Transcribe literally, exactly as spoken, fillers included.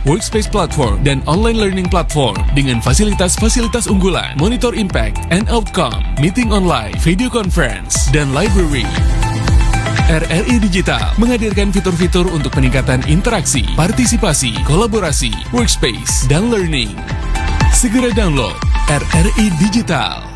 workspace platform, dan online learning platform dengan fasilitas-fasilitas unggulan, monitor impact and outcome, meeting online, video conference, dan library. R R I Digital menghadirkan fitur-fitur untuk peningkatan interaksi, partisipasi, kolaborasi, workspace, dan learning. Segera download R R I Digital.